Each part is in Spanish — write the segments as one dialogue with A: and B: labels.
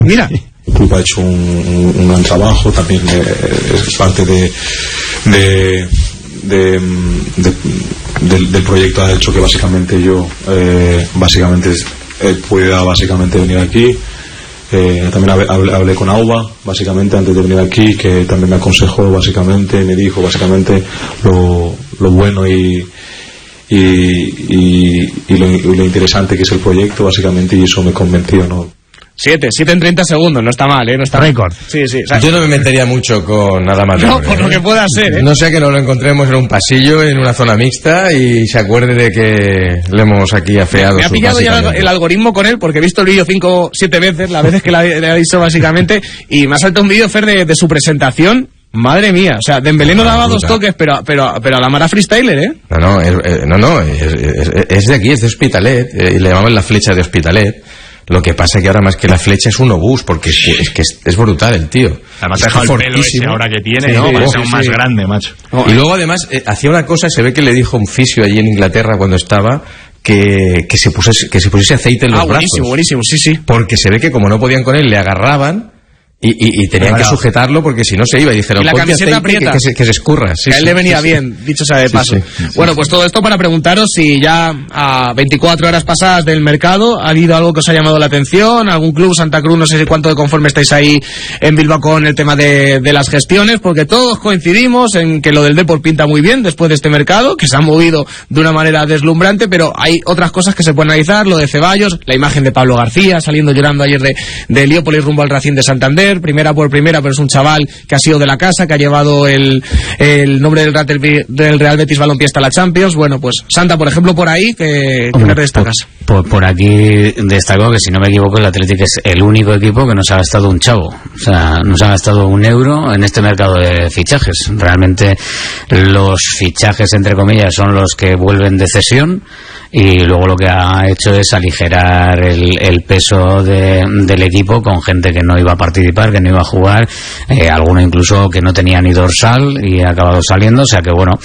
A: Mira.
B: El club ha hecho un gran trabajo, también es parte del proyecto. Ha hecho que básicamente yo pueda venir aquí. También hablé con Auba básicamente antes de venir aquí, que también me aconsejó básicamente, me dijo básicamente lo bueno y lo interesante que es el proyecto básicamente, y eso me convenció, ¿no?
A: 7 en 30 segundos, no está mal, no está
C: récord.
A: Sí, o sea,
D: yo no me metería mucho con nada más.
A: No, por lo que pueda ser,
D: No sea que nos lo encontremos en un pasillo, en una zona mixta, y se acuerde de que le hemos aquí afeado.
A: Me ha pillado ya el algoritmo con él, porque he visto el vídeo 5 o 7 veces, las veces que le ha dicho básicamente, y me ha saltado un vídeo, Fer, de su presentación. Madre mía, o sea, Dembélé no daba 2 toques, pero a la Mara freestyler,
D: es de aquí, es de Hospitalet, y le llamaban la flecha de Hospitalet. Lo que pasa es que ahora más que la flecha es un obús, porque es brutal el tío.
C: Además ha dejado el pelo ese ahora que tiene, ¿no? Parece aún más grande, macho.
D: Y luego además hacía una cosa, se ve que le dijo un fisio allí en Inglaterra cuando estaba, que se pusiese aceite en los brazos.
A: Buenísimo, sí.
D: Porque se ve que como no podían con él, le agarraban y tenían que sujetarlo porque si no se iba, y dijeron,
A: y la camiseta aprieta,
D: que se escurra.
A: A él le venía bien, dicho sea de paso.
D: Sí.
A: Bueno, pues todo esto para preguntaros si ya a 24 horas pasadas del mercado ha habido algo que os ha llamado la atención, algún club, Santa Cruz, no sé si cuánto de conforme estáis ahí en Bilbao con el tema de las gestiones, porque todos coincidimos en que lo del Depor pinta muy bien después de este mercado, que se ha movido de una manera deslumbrante, pero hay otras cosas que se pueden analizar, lo de Ceballos, la imagen de Pablo García saliendo llorando ayer de Heliópolis rumbo al Racing de Santander, primera por primera, pero es un chaval que ha sido de la casa, que ha llevado el nombre del Real Betis Balompié hasta la Champions. Bueno, pues Santa, por ejemplo, por ahí, ¿qué me destacas?
E: Por aquí destaco que, si no me equivoco, el Atlético es el único equipo que nos ha gastado un chavo. O sea, nos ha gastado €1 en este mercado de fichajes. Realmente los fichajes, entre comillas, son los que vuelven de cesión, y luego lo que ha hecho es aligerar el peso del equipo con gente que no iba a participar, que no iba a jugar, alguno incluso que no tenía ni dorsal y ha acabado saliendo. O sea que bueno,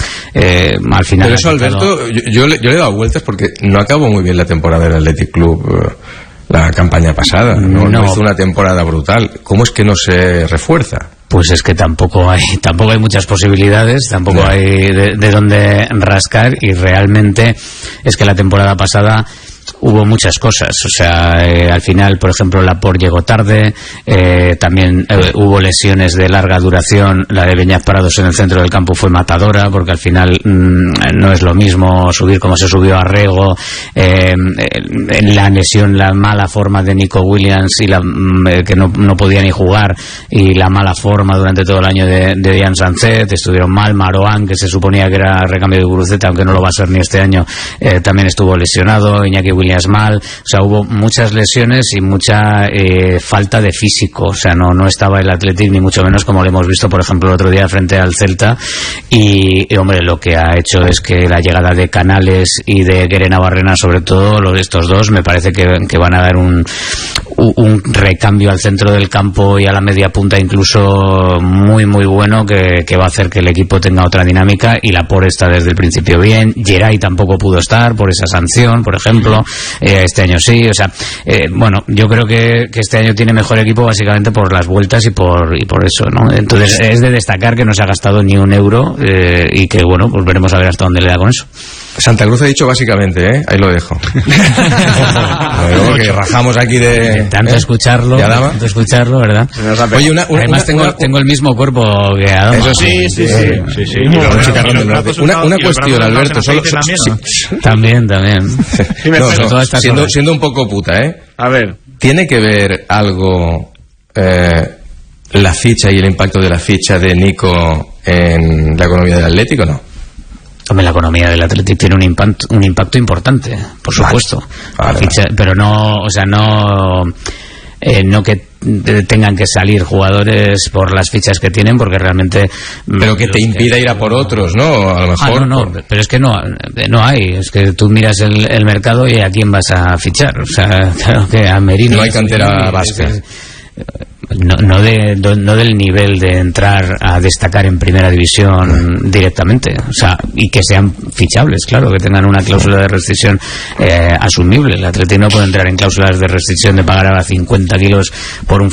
E: al final...
D: Pero eso, Alberto, yo le he dado vueltas porque no acabó muy bien la temporada del Athletic Club, la campaña pasada, no hizo una temporada brutal. ¿Cómo es que no se refuerza?
E: Pues es que tampoco hay muchas posibilidades, tampoco hay de dónde rascar, y realmente es que la temporada pasada hubo muchas cosas. O sea, al final, por ejemplo, Laporte llegó tarde, también hubo lesiones de larga duración. La de Beñat Parados en el centro del campo fue matadora, porque al final no es lo mismo subir como se subió a Rego, la lesión, la mala forma de Nico Williams y que no podía ni jugar, y la mala forma durante todo el año de Dejan Sancet. Estuvieron mal Marouane, que se suponía que era recambio de Guruceta, aunque no lo va a ser ni este año, también estuvo lesionado. Iñaki Williams mal. O sea, hubo muchas lesiones y mucha falta de físico. O sea, no estaba el Athletic ni mucho menos como lo hemos visto, por ejemplo, el otro día frente al Celta. Y hombre, lo que ha hecho es que la llegada de Canales y de Guerena Barrena, sobre todo estos dos, me parece que van a dar un recambio al centro del campo y a la media punta incluso muy muy bueno, que va a hacer que el equipo tenga otra dinámica. Y Laporte está desde el principio bien. Geray tampoco pudo estar por esa sanción, por ejemplo. Este año sí. O sea, bueno, yo creo que este año tiene mejor equipo básicamente por las vueltas y por eso, ¿no? Entonces es de destacar que no se ha gastado ni €1, y que bueno, pues veremos a ver hasta dónde le da con eso.
D: Santa Cruz ha dicho básicamente, ahí lo dejo. Que rajamos aquí de
E: tanto escucharlo, ¿verdad?
D: Oye,
E: además tengo el mismo cuerpo que Adama.
D: Eso sí. Una cuestión, Alberto,
E: también.
D: Siendo un poco puta,
A: A ver.
D: ¿Tiene que ver algo la ficha y el impacto de la ficha de Nico en la economía del Atlético, no?
E: Hombre, la economía del Athletic tiene un impacto importante, por supuesto.
D: Vale.
E: Ficha, pero no que tengan que salir jugadores por las fichas que tienen, porque realmente...
D: Pero que te impida ir a por otros, ¿no? A lo mejor...
E: No, pero es que no hay. Es que tú miras el mercado y a quién vas a fichar. O sea, claro que a Merino...
D: No hay cantera vasca.
E: No del nivel de entrar a destacar en primera división directamente, o sea, y que sean fichables, claro, que tengan una cláusula de rescisión asumible. El Atlético no puede entrar en cláusulas de rescisión de pagar ahora 50 kilos por un